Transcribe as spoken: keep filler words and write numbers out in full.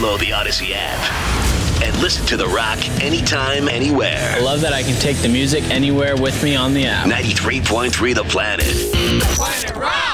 Download the Odyssey app and listen to The Rock anytime, anywhere. I love that I can take the music anywhere with me on the app. ninety-three point three The Planet. The Planet Rock!